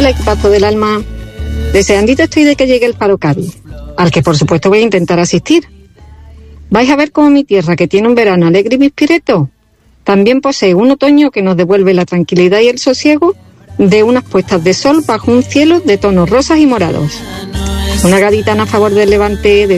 Hola, equipazo del alma. Deseandita estoy de que llegue el Paro Cádiz, al que por supuesto voy a intentar asistir. Vais a ver cómo mi tierra, que tiene un verano alegre y pispireto, también posee un otoño que nos devuelve la tranquilidad y el sosiego de unas puestas de sol bajo un cielo de tonos rosas y morados. Una gaditana a favor del Levante, de